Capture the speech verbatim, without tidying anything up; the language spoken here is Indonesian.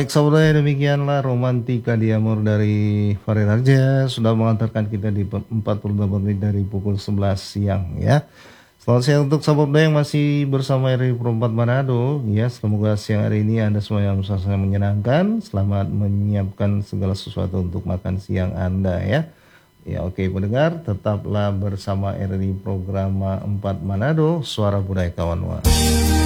Baik saudara, demikianlah Romantika di Amor dari Fahri Raja sudah mengantarkan kita di empat puluh delapan menit dari pukul sebelas siang ya. Selamat siang untuk sahabat yang masih bersama R R I Perempat Manado ya. Semoga siang hari ini Anda semua yang suasana menyenangkan. Selamat menyiapkan segala sesuatu untuk makan siang Anda ya. Ya oke pendengar, tetaplah bersama R R I Program empat Manado, Suara Budaya Kawan.